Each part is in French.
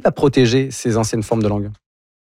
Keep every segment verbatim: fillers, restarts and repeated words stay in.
va protéger ces anciennes formes de langue?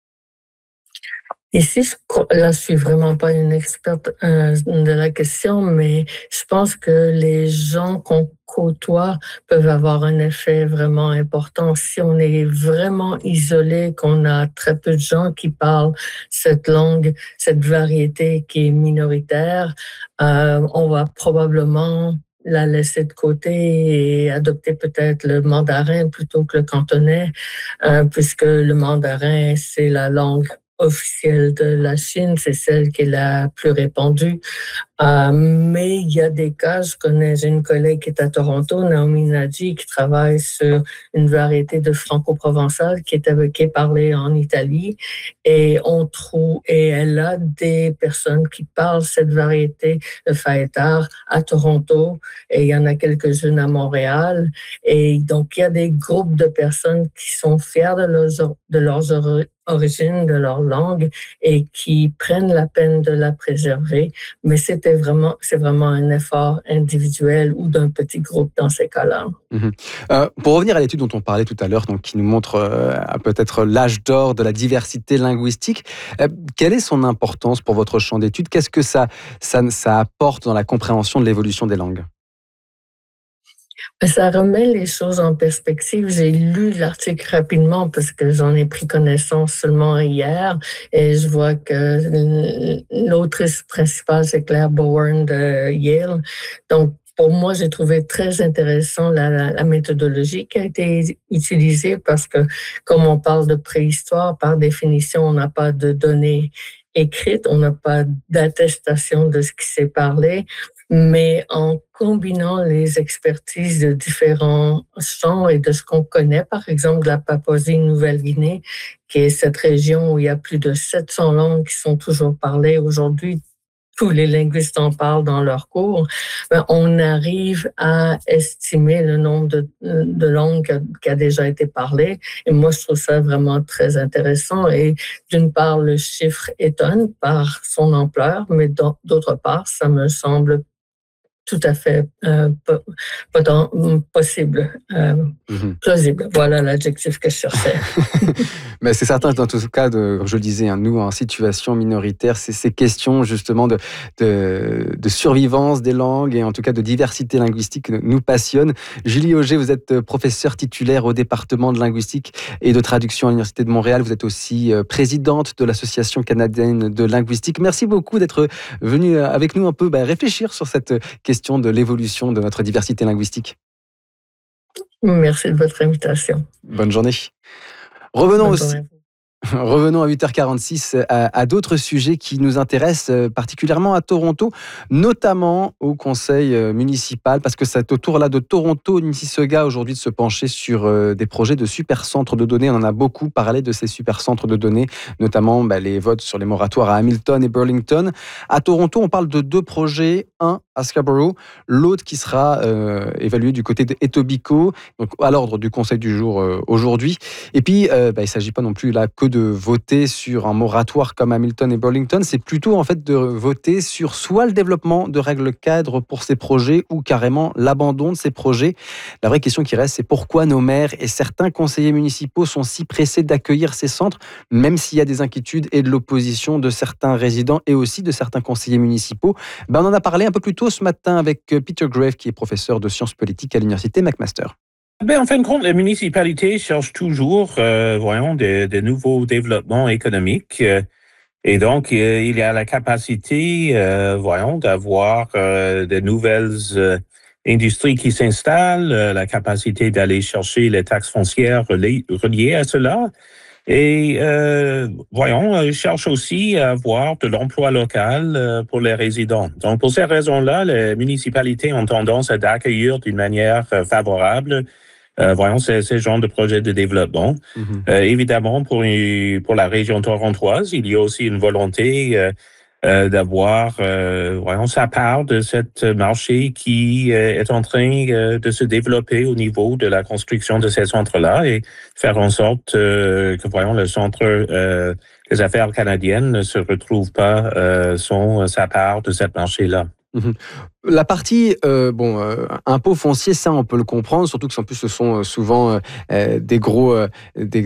Ici, là, je suis vraiment pas une experte euh, de la question, mais je pense que les gens qu'on côtoie peuvent avoir un effet vraiment important. Si on est vraiment isolé, qu'on a très peu de gens qui parlent cette langue, cette variété qui est minoritaire, euh, on va probablement la laisser de côté et adopter peut-être le mandarin plutôt que le cantonais, euh, puisque le mandarin, c'est la langue officielle de la Chine, c'est celle qui est la plus répandue. Euh, mais il y a des cas, je connais, j'ai une collègue qui est à Toronto, Naomi Nadji, qui travaille sur une variété de franco-provençal qui est, avec, qui est parlée en Italie. Et on trouve, et elle a des personnes qui parlent cette variété de faétard à Toronto, et il y en a quelques-unes à Montréal. Et donc, il y a des groupes de personnes qui sont fiers de leurs, de leurs origines, de leur langue, et qui prennent la peine de la préserver. Mais c'était vraiment, c'est vraiment un effort individuel ou d'un petit groupe dans ces cas-là. Mmh. Euh, pour revenir à l'étude dont on parlait tout à l'heure, donc qui nous montre euh, peut-être l'âge d'or de la diversité linguistique, euh, quelle est son importance pour votre champ d'étude? Qu'est-ce que ça, ça, ça apporte dans la compréhension de l'évolution des langues? Ça remet les choses en perspective. J'ai lu l'article rapidement parce que j'en ai pris connaissance seulement hier et je vois que l'autrice principale, c'est Claire Bowen de Yale. Donc, pour moi, j'ai trouvé très intéressant la, la, la méthodologie qui a été utilisée parce que, comme on parle de préhistoire, par définition, on n'a pas de données écrites, on n'a pas d'attestation de ce qui s'est parlé. Mais en combinant les expertises de différents champs et de ce qu'on connaît, par exemple de la Papouasie-Nouvelle-Guinée, qui est cette région où il y a plus de sept cents langues qui sont toujours parlées aujourd'hui, tous les linguistes en parlent dans leurs cours, ben on arrive à estimer le nombre de, de langues qui a déjà été parlé. Et moi, je trouve ça vraiment très intéressant. Et d'une part, le chiffre étonne par son ampleur, mais d'autre part, ça me semble tout à fait euh, possible, euh, mmh. plausible. Voilà l'adjectif que je cherchais. Mais c'est certain que dans tout cas, de, je le disais, hein, nous en situation minoritaire, c'est ces questions justement de, de, de survivance des langues et en tout cas de diversité linguistique nous passionnent. Julie Auger, vous êtes professeure titulaire au département de linguistique et de traduction à l'Université de Montréal. Vous êtes aussi présidente de l'Association canadienne de linguistique. Merci beaucoup d'être venue avec nous un peu bah, réfléchir sur cette question de l'évolution de notre diversité linguistique. Merci de votre invitation. Bonne journée. Revenons Bonne aussi. journée. Revenons à huit heures quarante-six à, à d'autres sujets qui nous intéressent particulièrement à Toronto, notamment au conseil municipal, parce que c'est au tour là de Toronto, Mississauga aujourd'hui de se pencher sur euh, des projets de supercentres de données. On en a beaucoup parlé de ces supercentres de données, notamment bah, les votes sur les moratoires à Hamilton et Burlington. À Toronto, on parle de deux projets, un à Scarborough, l'autre qui sera euh, évalué du côté d'Etobicoke, donc à l'ordre du conseil du jour euh, aujourd'hui. Et puis, euh, bah, il ne s'agit pas non plus là que de voter sur un moratoire comme Hamilton et Burlington, c'est plutôt en fait de voter sur soit le développement de règles cadres pour ces projets ou carrément l'abandon de ces projets. La vraie question qui reste, c'est pourquoi nos maires et certains conseillers municipaux sont si pressés d'accueillir ces centres, même s'il y a des inquiétudes et de l'opposition de certains résidents et aussi de certains conseillers municipaux. Ben, on en a parlé un peu plus tôt ce matin avec Peter Grave, qui est professeur de sciences politiques à l'université McMaster. Ben, en fin de compte, les municipalités cherchent toujours, euh, voyons, de, de nouveaux développements économiques. Euh, et donc, euh, il y a la capacité, euh, voyons, d'avoir euh, de nouvelles euh, industries qui s'installent, euh, la capacité d'aller chercher les taxes foncières reliées, reliées à cela. Et, euh, voyons, ils cherchent aussi à avoir de l'emploi local euh, pour les résidents. Donc, pour ces raisons-là, les municipalités ont tendance à accueillir d'une manière euh, favorable Euh, voyons, c'est ce genre de projet de développement. Mm-hmm. Euh, évidemment, pour, une, pour la région torontoise, il y a aussi une volonté euh, euh, d'avoir, euh, voyons, sa part de cette marché qui euh, est en train euh, de se développer au niveau de la construction de ces centres-là et faire en sorte euh, que, voyons, le centre euh, des affaires canadiennes ne se retrouve pas euh, son sa part de cette marché-là. Mmh. La partie euh, bon euh, impôt foncier, ça on peut le comprendre, surtout que en plus ce sont souvent euh, des gros euh, des